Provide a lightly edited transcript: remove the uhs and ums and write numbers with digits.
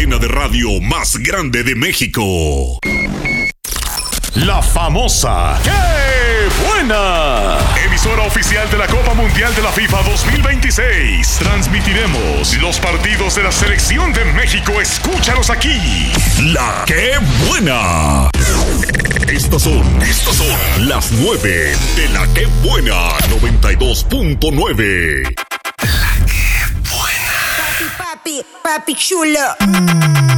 cadena de radio más grande de México. La famosa ¡Qué buena! Emisora oficial de la Copa Mundial de la FIFA 2026. Transmitiremos los partidos de la Selección de México. Escúchalos aquí. La ¡Qué buena! Estas son las 9 de la ¡Qué buena! 92.9. Papi chulo.